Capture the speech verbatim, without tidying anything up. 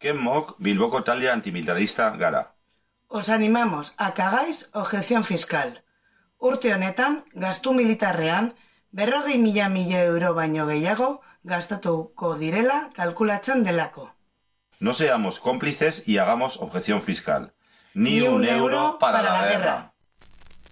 Kenmok Bilboko talde antimilitarista gara. Os animamos a que hagáis objeción fiscal. Urte honetan, gastu militarrean, berrogei mila mila euro baino gehiago gastatuko direla kalkulatzen delako. No seamos cómplices y hagamos objeción fiscal. Ni, Ni un, un euro para, para la guerra. guerra.